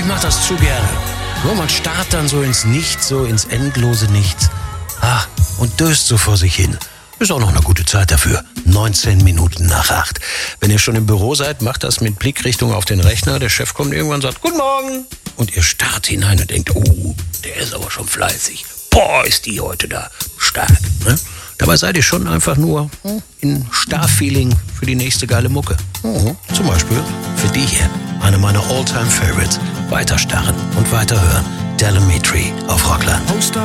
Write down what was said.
mache das zu gerne. Nur man starrt dann so ins Nichts, so ins endlose Nichts. Und döst so vor sich hin. Ist auch noch eine gute Zeit dafür. 19 Minuten nach 8. Wenn ihr schon im Büro seid, macht das mit Blickrichtung auf den Rechner. Der Chef kommt irgendwann und sagt, Guten Morgen. Und ihr starrt hinein und denkt, der ist aber schon fleißig. Boah, ist die heute da stark. Ne? Dabei seid ihr schon einfach nur in Starfeeling für die nächste geile Mucke. Zum Beispiel für die hier. Eine meiner All-Time-Favorites. Weiter starren und weiter hören. Telemetry auf Rockland.